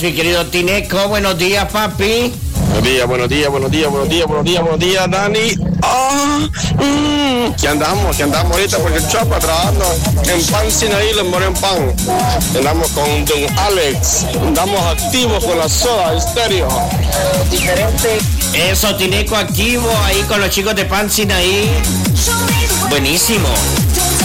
Mi querido Tineco, buenos días, papi. Buenos días, Dani. ¿Qué andamos ahorita? Porque el Chapa trabajando en Pan Sinaí, le moré en pan. Andamos con Don Alex, andamos activos con la Soda Estéreo. Diferente. Eso, Tineco activo ahí con los chicos de Pan Sinaí. Buenísimo.